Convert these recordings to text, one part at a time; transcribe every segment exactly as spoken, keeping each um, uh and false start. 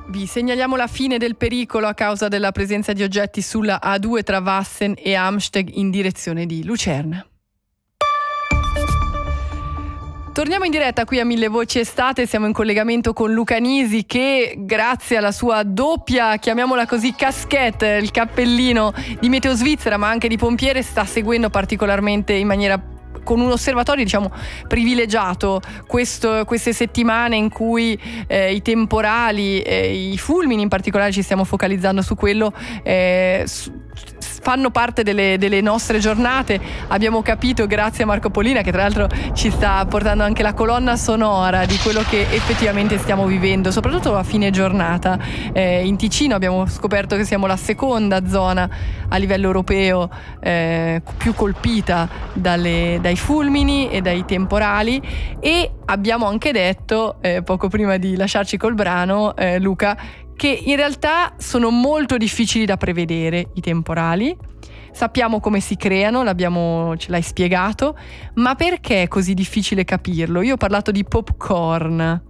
Vi segnaliamo la fine del pericolo a causa della presenza di oggetti sulla A due tra Wassen e Amsteg in direzione di Lucerna. Torniamo in diretta qui a Mille Voci Estate, siamo in collegamento con Luca Nisi che grazie alla sua doppia, chiamiamola così, casquette, il cappellino di Meteo Svizzera ma anche di pompiere, sta seguendo particolarmente in maniera con un osservatorio diciamo privilegiato questo, queste settimane in cui eh, i temporali, eh, i fulmini in particolare, ci stiamo focalizzando su quello, eh, su, fanno parte delle, delle nostre giornate. Abbiamo capito grazie a Marco Polina, che tra l'altro ci sta portando anche la colonna sonora di quello che effettivamente stiamo vivendo, soprattutto a fine giornata. Eh, in Ticino abbiamo scoperto che siamo la seconda zona a livello europeo eh, più colpita dalle, dai fulmini e dai temporali, e abbiamo anche detto eh, poco prima di lasciarci col brano, eh, Luca, che in realtà sono molto difficili da prevedere i temporali. Sappiamo come si creano, l'abbiamo, ce l'hai spiegato, ma perché è così difficile capirlo? Io ho parlato di popcorn.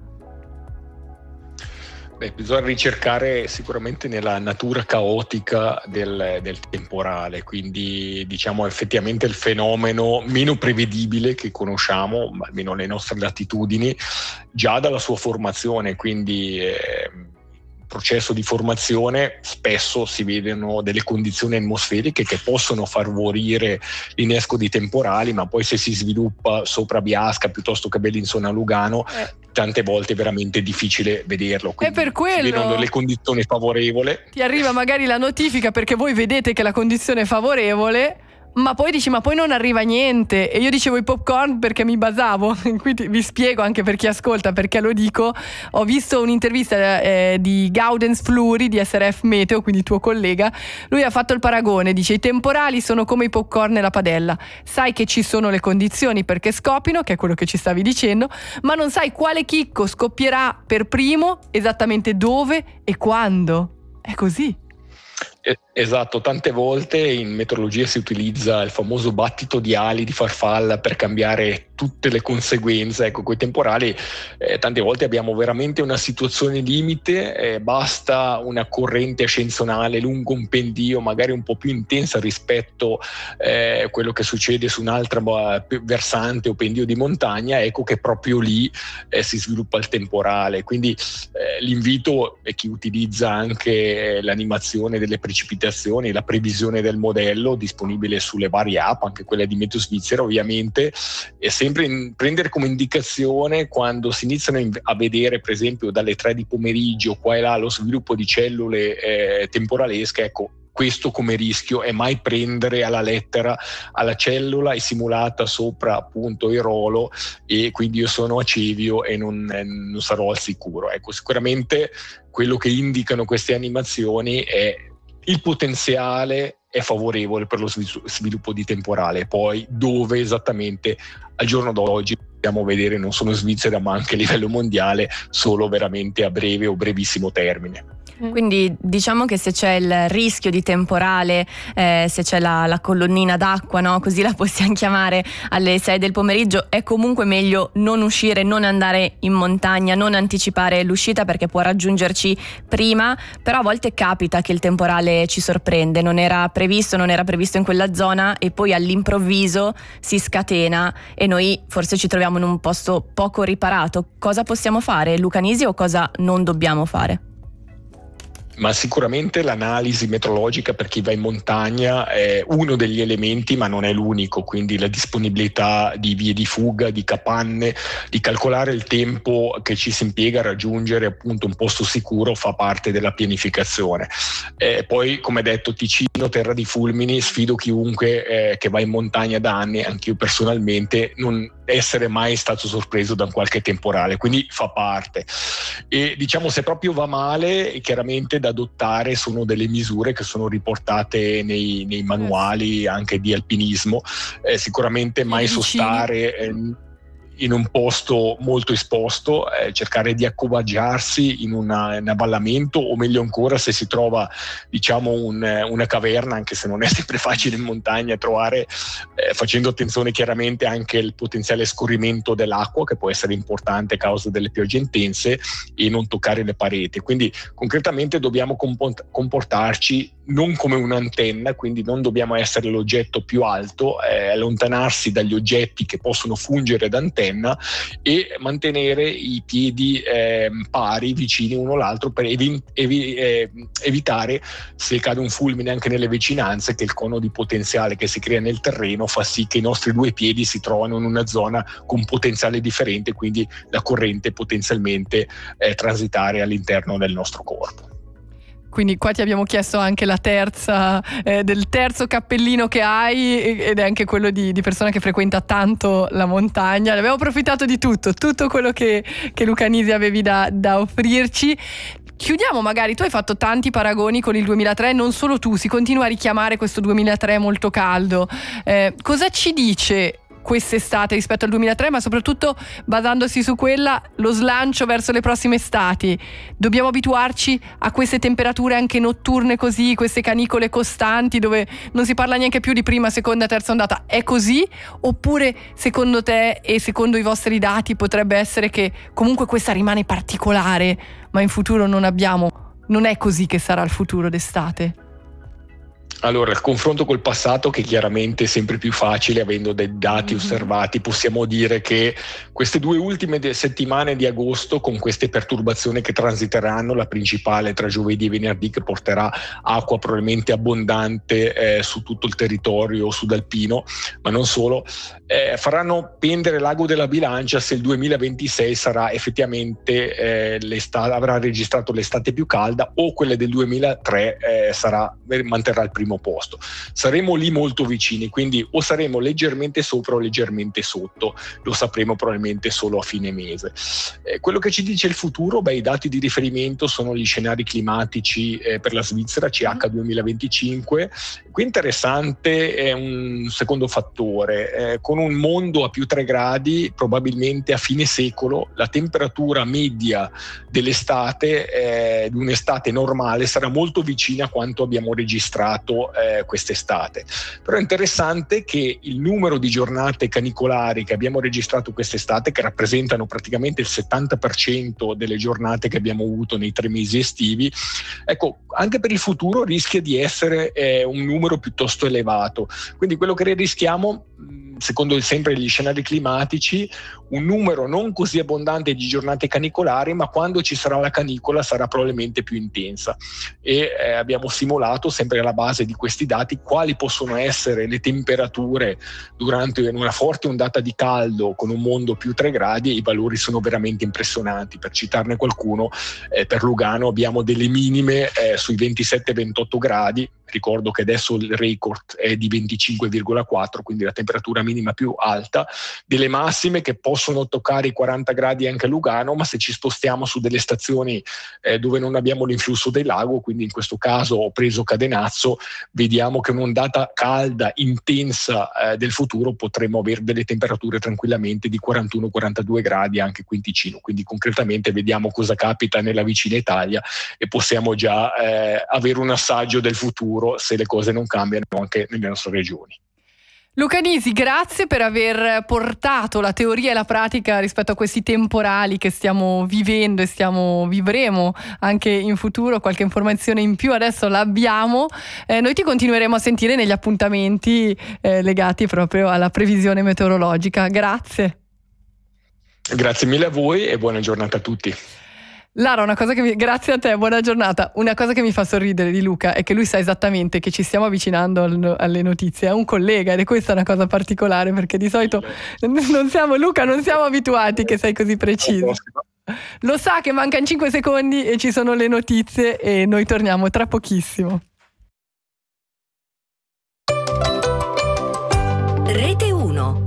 Beh, bisogna ricercare sicuramente nella natura caotica del, del temporale, quindi diciamo effettivamente il fenomeno meno prevedibile che conosciamo, almeno alle nostre latitudini, già dalla sua formazione, quindi eh, processo di formazione spesso si vedono delle condizioni atmosferiche che possono favorire l'innesco di temporali, ma poi se si sviluppa sopra Biasca piuttosto che Bellinzona Lugano eh. tante volte è veramente difficile vederlo. Quindi è per quello si vedono delle condizioni favorevoli, ti arriva magari la notifica perché voi vedete che la condizione è favorevole, ma poi dici ma poi non arriva niente, e io dicevo i popcorn perché mi basavo quindi vi spiego anche per chi ascolta perché lo dico. Ho visto un'intervista eh, di Gaudens Fluri di S R F Meteo, quindi tuo collega. Lui ha fatto il paragone, dice i temporali sono come i popcorn e la padella, sai che ci sono le condizioni perché scoppino, che è quello che ci stavi dicendo, ma non sai quale chicco scoppierà per primo, esattamente dove e quando. È così. Esatto, tante volte in meteorologia si utilizza il famoso battito di ali di farfalla per cambiare tutte le conseguenze. Ecco, coi temporali eh, tante volte abbiamo veramente una situazione limite, eh, basta una corrente ascensionale lungo un pendio magari un po' più intensa rispetto a eh, quello che succede su un'altra versante o pendio di montagna, ecco che proprio lì eh, si sviluppa il temporale. Quindi eh, l'invito è chi utilizza anche eh, l'animazione delle precipitazioni, la previsione del modello disponibile sulle varie app, anche quelle di Meteo Svizzera ovviamente, è sempre in, prendere come indicazione quando si iniziano a vedere per esempio dalle tre di pomeriggio qua e là lo sviluppo di cellule eh, temporalesche. Ecco, questo come rischio è mai prendere alla lettera alla cellula è simulata sopra appunto il rolo e quindi io sono a Cevio e non, non sarò al sicuro. Ecco, sicuramente quello che indicano queste animazioni è il potenziale è favorevole per lo sviluppo di temporale, poi dove esattamente al giorno d'oggi possiamo vedere non solo in Svizzera ma anche a livello mondiale solo veramente a breve o brevissimo termine. Quindi diciamo che se c'è il rischio di temporale, eh, se c'è la, la colonnina d'acqua, no? Così la possiamo chiamare, alle sei del pomeriggio, è comunque meglio non uscire, non andare in montagna, non anticipare l'uscita perché può raggiungerci prima. Però a volte capita che il temporale ci sorprende, non era previsto, non era previsto in quella zona e poi all'improvviso si scatena e noi forse ci troviamo in un posto poco riparato. Cosa possiamo fare, Luca Nisi, o cosa non dobbiamo fare? Ma sicuramente l'analisi meteorologica per chi va in montagna è uno degli elementi, ma non è l'unico, quindi la disponibilità di vie di fuga, di capanne, di calcolare il tempo che ci si impiega a raggiungere appunto un posto sicuro fa parte della pianificazione. Eh, poi, come detto, Ticino, terra di fulmini, sfido chiunque eh, che va in montagna da anni, anch'io personalmente, non essere mai stato sorpreso da qualche temporale, quindi fa parte. E diciamo, se proprio va male, chiaramente da adottare sono delle misure che sono riportate nei, nei manuali anche di alpinismo, eh, sicuramente mai sostare eh, in un posto molto esposto, eh, cercare di accovaggiarsi in una, un avvallamento, o meglio ancora se si trova diciamo un, una caverna, anche se non è sempre facile in montagna trovare, eh, facendo attenzione chiaramente anche al potenziale scorrimento dell'acqua, che può essere importante a causa delle piogge intense, e non toccare le pareti. Quindi concretamente dobbiamo comportarci non come un'antenna, quindi non dobbiamo essere l'oggetto più alto, eh, allontanarsi dagli oggetti che possono fungere d'antenna e mantenere i piedi eh, pari, vicini uno all'altro, per evi- evi- eh, evitare, se cade un fulmine anche nelle vicinanze, che il cono di potenziale che si crea nel terreno fa sì che i nostri due piedi si trovano in una zona con potenziale differente, quindi la corrente potenzialmente eh, transitare all'interno del nostro corpo. Quindi qua ti abbiamo chiesto anche la terza, eh, del terzo cappellino che hai, ed è anche quello di, di persona che frequenta tanto la montagna. Abbiamo approfittato di tutto, tutto quello che, che Luca Nisi avevi da, da offrirci. Chiudiamo magari, tu hai fatto tanti paragoni con il duemilatré, non solo tu, si continua a richiamare questo duemilatré molto caldo. Eh, cosa ci dice quest'estate rispetto al duemilatré, ma soprattutto basandosi su quella, lo slancio verso le prossime estati? Dobbiamo abituarci a queste temperature anche notturne così, queste canicole costanti dove non si parla neanche più di prima, seconda, terza ondata? È così? Oppure secondo te e secondo i vostri dati potrebbe essere che comunque questa rimane particolare, ma in futuro non abbiamo, non è così che sarà il futuro d'estate? Allora, il confronto col passato, che chiaramente è sempre più facile avendo dei dati mm-hmm. osservati, possiamo dire che queste due ultime de- settimane di agosto, con queste perturbazioni che transiteranno, la principale tra giovedì e venerdì, che porterà acqua probabilmente abbondante eh, su tutto il territorio sudalpino, ma non solo, eh, faranno pendere l'ago della bilancia se il duemilaventisei sarà effettivamente eh, l'estate, avrà registrato l'estate più calda, o quella del duemilatré eh, sarà, manterrà il primo posto. Saremo lì molto vicini, quindi o saremo leggermente sopra o leggermente sotto, lo sapremo probabilmente solo a fine mese. Eh, quello che ci dice il futuro, beh, i dati di riferimento sono gli scenari climatici eh, per la Svizzera, C H duemilaventicinque. Qui interessante è un secondo fattore, eh, con un mondo a più tre gradi, probabilmente a fine secolo la temperatura media dell'estate, eh, di un'estate normale, sarà molto vicina a quanto abbiamo registrato Eh, quest'estate. Però è interessante che il numero di giornate canicolari che abbiamo registrato quest'estate, che rappresentano praticamente il settanta per cento delle giornate che abbiamo avuto nei tre mesi estivi, ecco, anche per il futuro rischia di essere eh, un numero piuttosto elevato. Quindi quello che rischiamo, secondo sempre gli scenari climatici, un numero non così abbondante di giornate canicolari, ma quando ci sarà la canicola sarà probabilmente più intensa. E eh, abbiamo simulato, sempre alla base di questi dati, quali possono essere le temperature durante una forte ondata di caldo con un mondo più tre gradi, e i valori sono veramente impressionanti. Per citarne qualcuno, eh, per Lugano abbiamo delle minime eh, sui ventisette ventotto gradi. Ricordo che adesso il record è di venticinque virgola quattro, quindi la temperatura minima più alta, delle massime che possono toccare i quaranta gradi anche a Lugano, ma se ci spostiamo su delle stazioni eh, dove non abbiamo l'influsso del lago, quindi in questo caso ho preso Cadenazzo, vediamo che un'ondata calda intensa eh, del futuro potremo avere delle temperature tranquillamente di quarantuno quarantadue gradi anche qui in Ticino. Quindi concretamente vediamo cosa capita nella vicina Italia e possiamo già eh, avere un assaggio del futuro se le cose non cambiano anche nelle nostre regioni. Luca Nisi, grazie per aver portato la teoria e la pratica rispetto a questi temporali che stiamo vivendo e stiamo vivremo anche in futuro. Qualche informazione in più adesso l'abbiamo. Eh, noi ti continueremo a sentire negli appuntamenti eh, legati proprio alla previsione meteorologica. Grazie. Grazie mille a voi e buona giornata a tutti. Lara, una cosa che mi... grazie a te, buona giornata. Una cosa che mi fa sorridere di Luca è che lui sa esattamente che ci stiamo avvicinando al, alle notizie, è un collega, ed è questa una cosa particolare, perché di solito non siamo, Luca, non siamo abituati che sei così preciso. Lo sa che mancano cinque secondi e ci sono le notizie e noi torniamo tra pochissimo. Rete uno.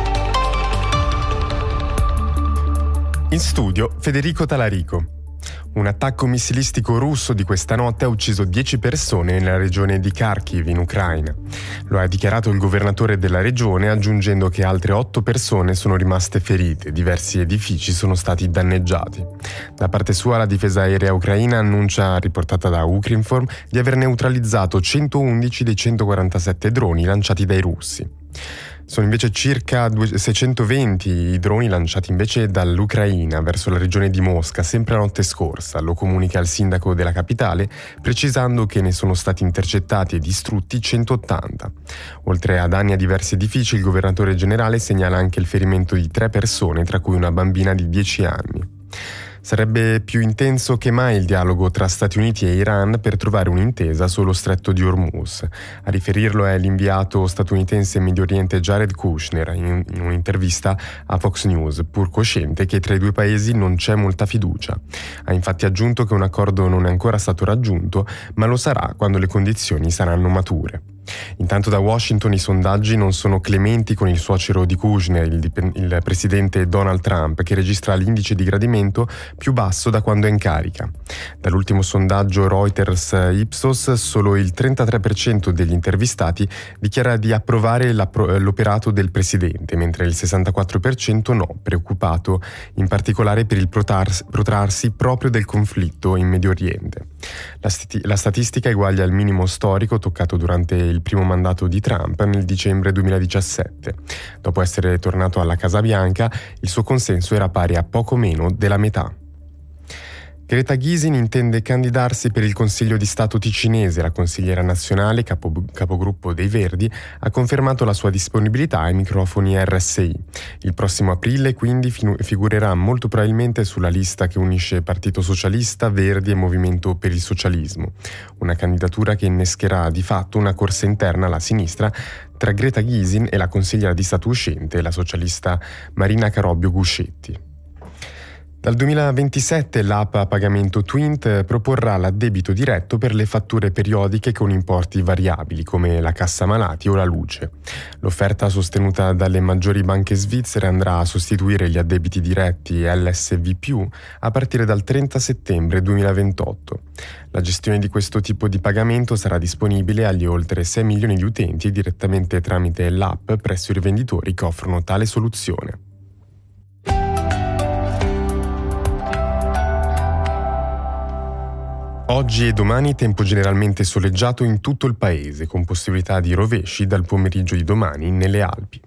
In studio Federico Talarico. Un attacco missilistico russo di questa notte ha ucciso dieci persone nella regione di Kharkiv, in Ucraina. Lo ha dichiarato il governatore della regione, aggiungendo che altre otto persone sono rimaste ferite, diversi edifici sono stati danneggiati. Da parte sua, la difesa aerea ucraina annuncia, riportata da Ukrinform, di aver neutralizzato centoundici dei centoquarantasette droni lanciati dai russi. Sono invece circa seicentoventi i droni lanciati invece dall'Ucraina verso la regione di Mosca, sempre la notte scorsa, lo comunica il sindaco della capitale, precisando che ne sono stati intercettati e distrutti centottanta. Oltre a danni a diversi edifici, il governatore generale segnala anche il ferimento di tre persone, tra cui una bambina di dieci anni. Sarebbe più intenso che mai il dialogo tra Stati Uniti e Iran per trovare un'intesa sullo stretto di Hormuz. A riferirlo è l'inviato statunitense in Medio Oriente Jared Kushner in, in un'intervista a Fox News, pur cosciente che tra i due paesi non c'è molta fiducia. Ha infatti aggiunto che un accordo non è ancora stato raggiunto, ma lo sarà quando le condizioni saranno mature. Intanto da Washington i sondaggi non sono clementi con il suocero di Kushner, il, dip- il presidente Donald Trump, che registra l'indice di gradimento più basso da quando è in carica. Dall'ultimo sondaggio Reuters-Ipsos, solo il trentatré per cento degli intervistati dichiara di approvare l'operato del presidente, mentre il sessantaquattro per cento no, preoccupato in particolare per il protrarsi, protrarsi proprio del conflitto in Medio Oriente. La, sti- la statistica eguaglia il minimo storico toccato durante il primo mandato di Trump nel dicembre duemiladiciassette. Dopo essere tornato alla Casa Bianca, il suo consenso era pari a poco meno della metà. Greta Gysin intende candidarsi per il Consiglio di Stato ticinese. La consigliera nazionale, capo, capogruppo dei Verdi, ha confermato la sua disponibilità ai microfoni R S I. Il prossimo aprile, quindi, figurerà molto probabilmente sulla lista che unisce Partito Socialista, Verdi e Movimento per il Socialismo. Una candidatura che innescherà di fatto una corsa interna alla sinistra tra Greta Gysin e la consigliera di Stato uscente, la socialista Marina Carobbio Guscetti. Dal duemilaventisette l'app a pagamento Twint proporrà l'addebito diretto per le fatture periodiche con importi variabili, come la cassa malati o la luce. L'offerta sostenuta dalle maggiori banche svizzere andrà a sostituire gli addebiti diretti L S V più a partire dal trenta settembre duemilaventotto. La gestione di questo tipo di pagamento sarà disponibile agli oltre sei milioni di utenti direttamente tramite l'app presso i rivenditori che offrono tale soluzione. Oggi e domani tempo generalmente soleggiato in tutto il paese, con possibilità di rovesci dal pomeriggio di domani nelle Alpi.